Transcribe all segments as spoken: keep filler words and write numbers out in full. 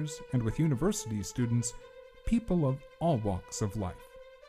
parishioners, and with university students, people of all walks of life.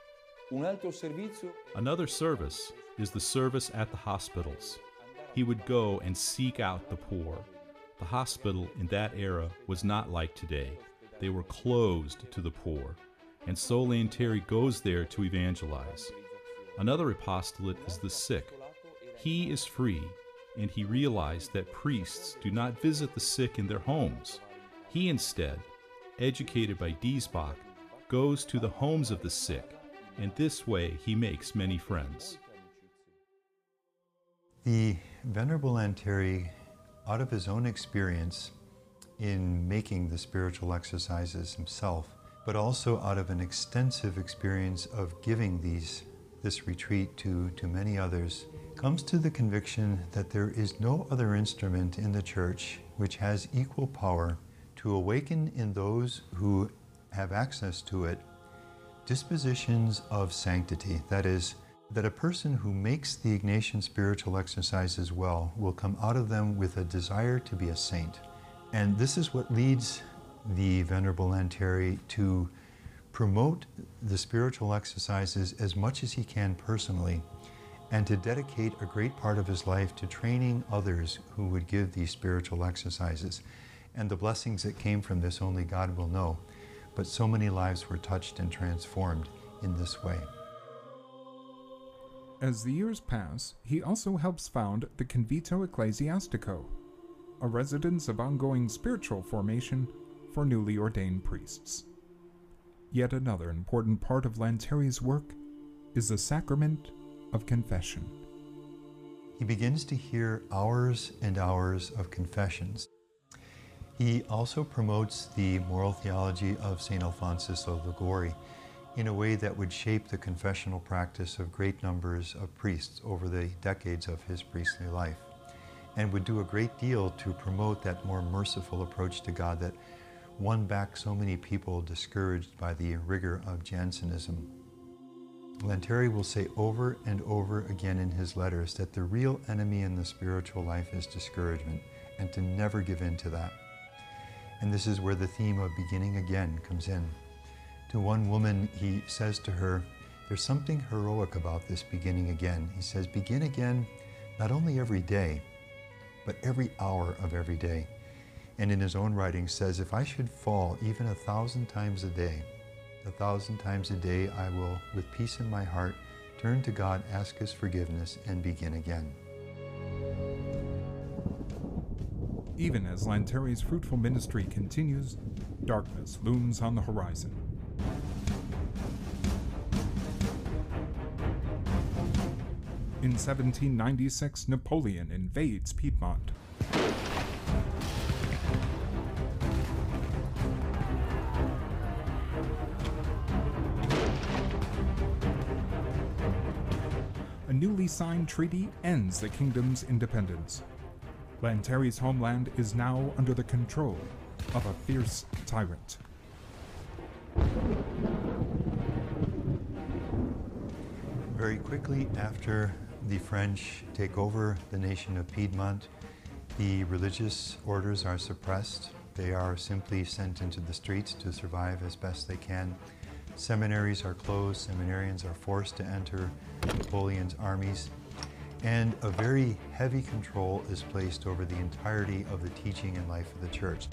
Another service is the service at the hospitals. He would go and seek out the poor. The hospital in that era was not like today. They were closed to the poor, and so Lanteri goes there to evangelize. Another apostolate is the sick. He is free, and he realized that priests do not visit the sick in their homes. He instead, educated by Diesbach, goes to the homes of the sick, and this way he makes many friends. The Venerable Lanteri, out of his own experience in making the spiritual exercises himself, but also out of an extensive experience of giving these, this retreat to, to many others, comes to the conviction that there is no other instrument in the Church which has equal power to awaken in those who have access to it dispositions of sanctity. That is, that a person who makes the Ignatian spiritual exercises well will come out of them with a desire to be a saint. And this is what leads the Venerable Lanteri to promote the spiritual exercises as much as he can personally, and to dedicate a great part of his life to training others who would give these spiritual exercises. And the blessings that came from this only God will know. But so many lives were touched and transformed in this way. As the years pass, he also helps found the Convito Ecclesiastico, a residence of ongoing spiritual formation for newly ordained priests. Yet another important part of Lanteri's work is the sacrament of confession. He begins to hear hours and hours of confessions. He also promotes the moral theology of Saint Alphonsus of Liguori in a way that would shape the confessional practice of great numbers of priests over the decades of his priestly life, and would do a great deal to promote that more merciful approach to God that won back so many people discouraged by the rigor of Jansenism. Lanteri will say over and over again in his letters that the real enemy in the spiritual life is discouragement, and to never give in to that. And this is where the theme of beginning again comes in. To one woman, he says to her, there's something heroic about this beginning again. He says, begin again, not only every day, but every hour of every day. And in his own writing says, if I should fall even a thousand times a day, a thousand times a day I will, with peace in my heart, turn to God, ask his forgiveness, and begin again. Even as Lanteri's fruitful ministry continues, darkness looms on the horizon. In seventeen ninety-six, Napoleon invades Piedmont. A newly signed treaty ends the kingdom's independence. Lanteri's homeland is now under the control of a fierce tyrant. Very quickly after the French take over the nation of Piedmont, the religious orders are suppressed. They are simply sent into the streets to survive as best they can. Seminaries are closed, seminarians are forced to enter Napoleon's armies, and a very heavy control is placed over the entirety of the teaching and life of the Church.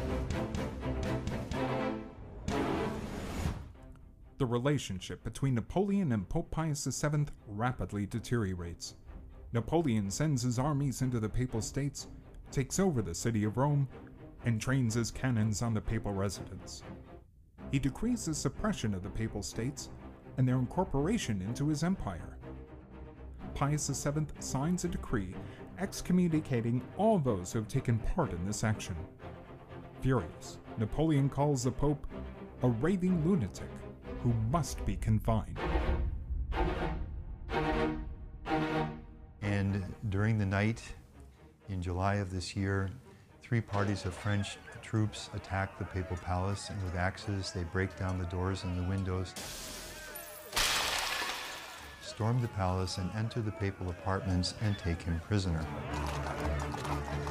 The relationship between Napoleon and Pope Pius the seventh rapidly deteriorates. Napoleon sends his armies into the Papal States, takes over the city of Rome, and trains his cannons on the papal residence. He decrees the suppression of the Papal States and their incorporation into his empire. Pius the seventh signs a decree excommunicating all those who have taken part in this action. Furious, Napoleon calls the Pope a raving lunatic who must be confined. And during the night in July of this year, three parties of French troops attack the Papal Palace, and with axes they break down the doors and the windows, storm the palace and enter the papal apartments and take him prisoner.